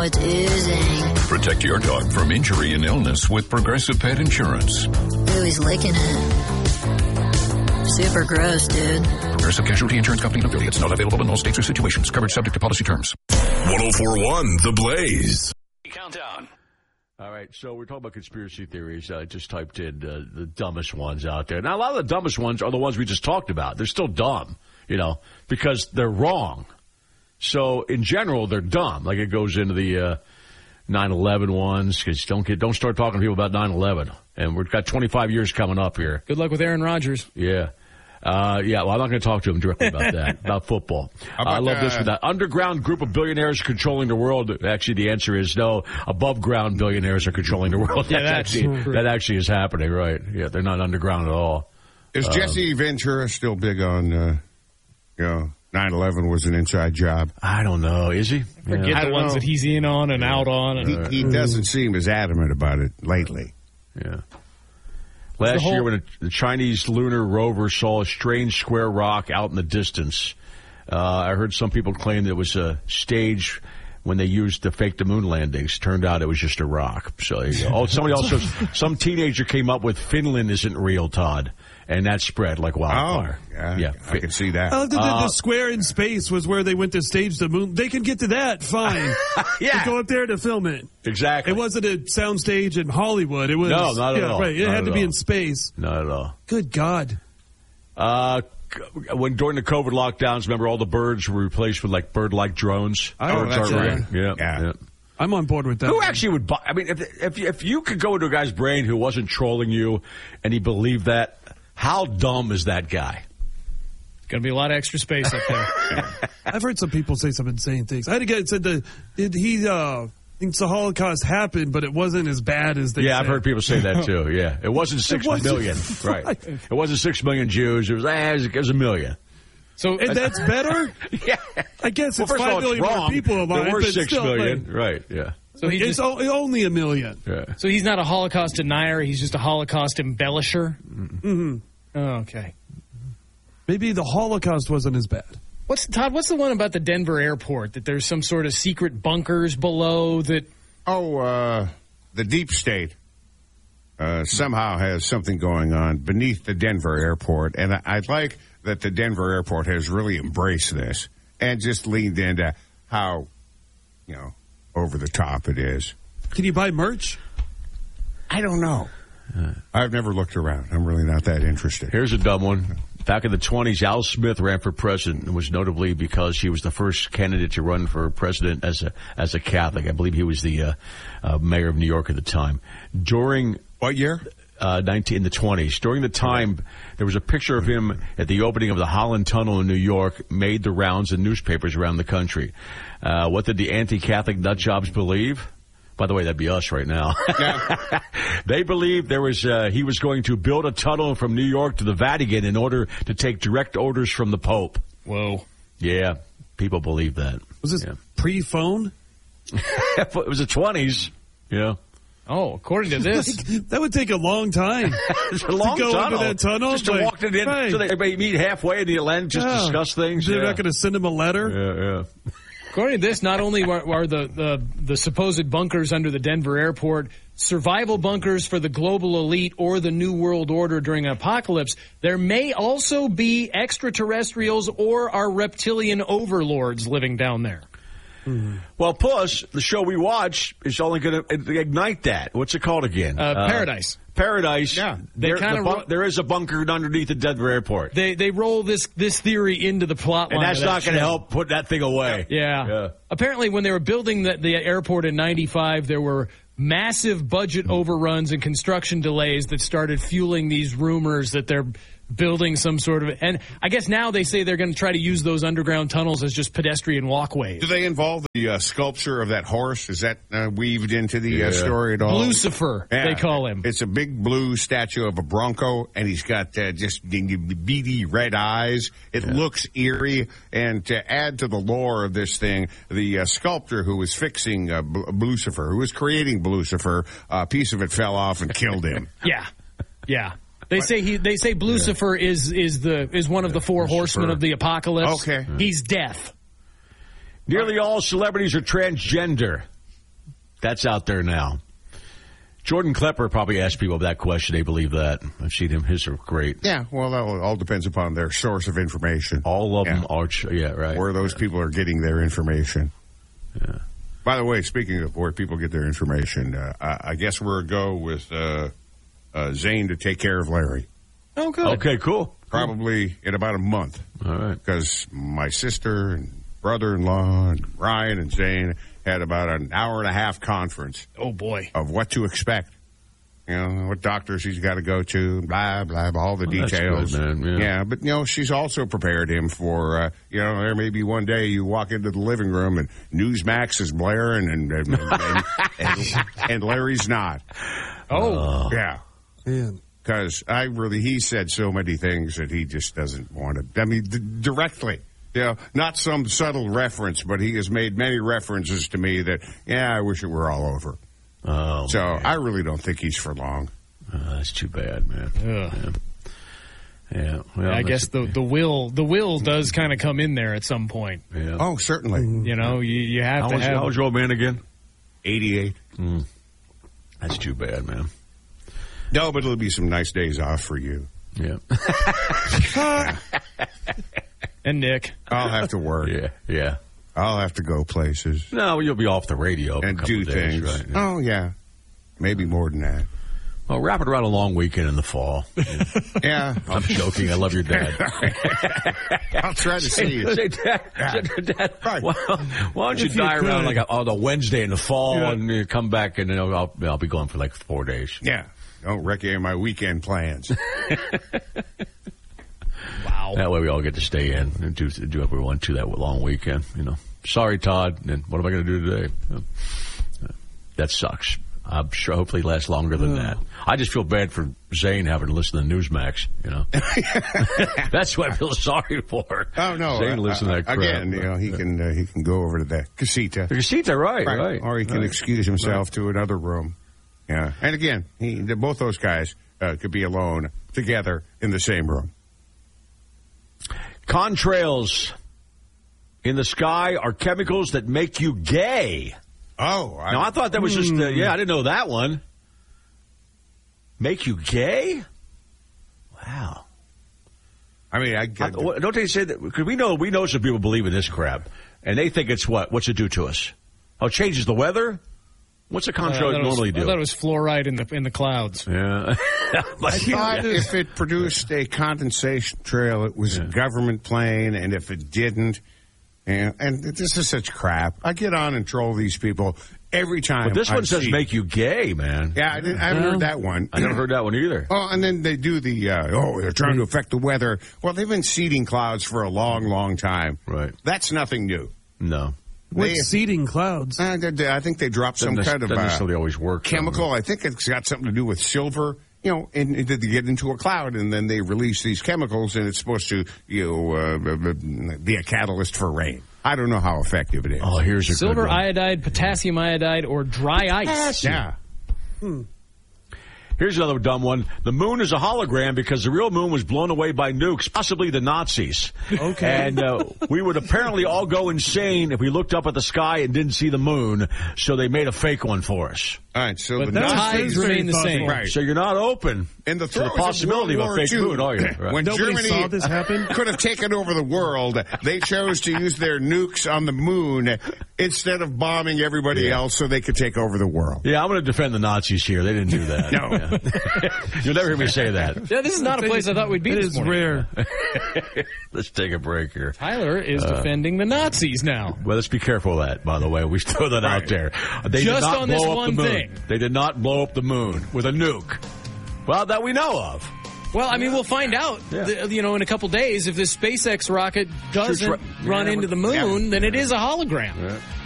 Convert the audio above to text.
it's oozing. Protect your dog from injury and illness with Progressive Pet Insurance. Ooh, he's licking it. Super gross, dude. Progressive Casualty Insurance Company and affiliates. Not available in all states or situations. Coverage subject to policy terms. 104.1 The Blaze. Countdown. All right, so we're talking about conspiracy theories. I just typed in the dumbest ones out there. Now, a lot of the dumbest ones are the ones we just talked about. They're still dumb, because they're wrong. So, in general, they're dumb. Like, it goes into the 9/11 ones, because don't start talking to people about 9/11. And we've got 25 years coming up here. Good luck with Aaron Rodgers. Yeah. Well, I'm not going to talk to him directly about that, about football. I love this one. That underground group of billionaires controlling the world. Actually, the answer is no. Above ground billionaires are controlling the world. Yeah, that actually is happening, right? Yeah, they're not underground at all. Is Jesse Ventura still big on, 9/11 was an inside job? I don't know. Is he? Forget the ones that he's in on and out on. He doesn't seem as adamant about it lately. Yeah. Last year, when the Chinese lunar rover saw a strange square rock out in the distance, I heard some people claim that it was a stage when they used to fake the moon landings. Turned out it was just a rock. So there you go. Some teenager came up with Finland isn't real, Todd. And that spread like wildfire. Oh, yeah. I can see that. The square in space was where they went to stage the moon. They can get to that, fine. Yeah. Go up there to film it. Exactly. It wasn't a soundstage in Hollywood. It was no, not at all. Right. It had to be in space. Not at all. Good God. When during the COVID lockdowns, remember all the birds were replaced with like bird-like drones. That's right. Yeah. I'm on board with that. Who actually would buy? I mean, if you could go into a guy's brain who wasn't trolling you and he believed that. How dumb is that guy? Going to be a lot of extra space up there. I've heard some people say some insane things. I had a guy that said he thinks the Holocaust happened, but it wasn't as bad as they said. I've heard people say that too, yeah. It wasn't 6 million. Right. It wasn't 6 million Jews. It was a million. So, and that's better? Yeah. I guess it's 5 all, million more people alive. There were 6 million. Like, right, yeah. So it's only a million. Yeah. So he's not a Holocaust denier. He's just a Holocaust embellisher. Mm-hmm. Oh, okay. Maybe the Holocaust wasn't as bad. What's the one about the Denver airport, that there's some sort of secret bunkers below that? Oh, the deep state somehow has something going on beneath the Denver airport. And I like that the Denver airport has really embraced this and just leaned into how, over the top it is. Can you buy merch? I don't know. I've never looked around. I'm really not that interested. Here's a dumb one. Back in the 20s, Al Smith ran for president, and was notably because he was the first candidate to run for president as a Catholic. I believe he was the mayor of New York at the time. During what year? In the 20s. During the time, there was a picture of him at the opening of the Holland Tunnel in New York, made the rounds in newspapers around the country. What did the anti-Catholic nutjobs believe? By the way, that'd be us right now. Yeah. They believed he was going to build a tunnel from New York to the Vatican in order to take direct orders from the Pope. Whoa. Yeah, people believe that. Was this pre-phone? It was the 20s, Oh, according to this. That would take a long time. It's a long to go tunnel. into that tunnel. Just to walk it in. Right. So they meet halfway in the Atlantic, just discuss things. They're not going to send him a letter? Yeah. According to this, not only are the supposed bunkers under the Denver airport survival bunkers for the global elite or the New World Order during an apocalypse, there may also be extraterrestrials or our reptilian overlords living down there. Mm-hmm. Well, plus, the show we watch is only going to ignite that. What's it called again? Paradise. Paradise. Yeah. There is a bunker underneath the Denver airport. They roll this theory into the plot line. And that's not going to help put that thing away. Yeah. Apparently, when they were building the airport in 95, there were massive budget overruns and construction delays that started fueling these rumors that they're building some sort of... And I guess now they say they're going to try to use those underground tunnels as just pedestrian walkways. Do they involve the sculpture of that horse? Is that weaved into the story at all? Lucifer, they call him. It's a big blue statue of a bronco, and he's got just beady red eyes. It looks eerie. And to add to the lore of this thing, the sculptor who was fixing Lucifer, who was creating Lucifer, a piece of it fell off and killed him. Yeah. They say Lucifer is one of the four horsemen of the apocalypse. Okay. He's death. Nearly all celebrities are transgender. That's out there now. Jordan Klepper probably asked people that question. They believe that. I've seen him. His are great. Yeah, well, that all depends upon their source of information. All of them are, right. Where those people are getting their information. Yeah. By the way, speaking of where people get their information, I guess we're a go with Zane to take care of Larry. Oh, good. Okay, cool. Probably in about a month. All right. Because my sister and brother-in-law and Ryan and Zane had about an hour-and-a-half conference. Oh, boy. Of what to expect. You know, what doctors he's got to go to, blah, blah, blah, all the details. That's good, man. Yeah, but, she's also prepared him for, there may be one day you walk into the living room and Newsmax is blaring and Larry's not. Oh. Yeah. Man. Because he said so many things that he just doesn't want to, directly. Not some subtle reference, but he has made many references to me that, I wish it were all over. Oh, so man. I really don't think he's for long. That's too bad, man. Yeah. Well, I guess the will does kind of come in there at some point. Yeah. Oh, certainly. You have to have. How was your old man again? 88. That's too bad, man. No, but it'll be some nice days off for you. Yeah. And Nick. I'll have to work. Yeah. I'll have to go places. No, you'll be off the radio and do things. Right? Oh, yeah. Maybe more than that. Well, wrap it around a long weekend in the fall. Yeah. I'm joking. I love your dad. I'll try to see you. Say, Dad, Right. why don't you die around like on a Wednesday in the fall and you come back and I'll be gone for like 4 days. Yeah. Don't wreck any of my weekend plans. Wow. That way we all get to stay in and do what we want to that long weekend. Sorry, Todd. And what am I going to do today? That sucks. I'm sure hopefully it lasts longer than that. I just feel bad for Zane having to listen to Newsmax, That's what I feel sorry for. Oh, no. Zane listens to that crap. Again, he can go over to the casita. The casita, right. Or he can excuse himself to another room. Yeah. And again, both those guys could be alone together in the same room. Contrails in the sky are chemicals that make you gay. Oh. I thought that was just, I didn't know that one. Make you gay? Wow. I mean, don't they say that? Because we know some people believe in this crap. And they think it's what? What's it do to us? Oh, it changes the weather? What's a contrail normally do? I thought it was fluoride in the clouds. Yeah. I thought if it produced a condensation trail, it was a government plane, and if it didn't, and this is such crap. I get on and troll these people every time. But this one says make you gay, man. Yeah, I haven't heard that one. I never heard that one either. Oh, and then they do the, they're trying to affect the weather. Well, they've been seeding clouds for a long, long time. Right. That's nothing new. No. What's seeding clouds? I think they dropped some kind of necessarily always work chemical. I think it's got something to do with silver. And they get into a cloud, and then they release these chemicals, and it's supposed to, be a catalyst for rain. I don't know how effective it is. Oh, here's a silver good one. iodide, potassium iodide, or dry ice. Yeah. Here's another dumb one. The moon is a hologram because the real moon was blown away by nukes, possibly the Nazis. Okay. And we would apparently all go insane if we looked up at the sky and didn't see the moon, so they made a fake one for us. All right, so but the tides remain the same. Right. So you're not open in the to the possibility of a fake moon, are you? Right. When Nobody Germany saw this happen? Could have taken over the world, they chose to use their nukes on the moon instead of bombing everybody else so they could take over the world. Yeah, I'm going to defend the Nazis here. They didn't do that. No. Yeah. You'll never hear me say that. Yeah, this is not a place I thought we'd be this morning. Rare. Let's take a break here. Tyler is defending the Nazis now. Well, let's be careful of that, by the way. We throw that out there. They Just did not on this blow up one the moon. thing. They did not blow up the moon with a nuke. Well, that we know of. Well, I mean, we'll find out, in a couple days, if this SpaceX rocket doesn't run into the moon, then it is a hologram. Yeah.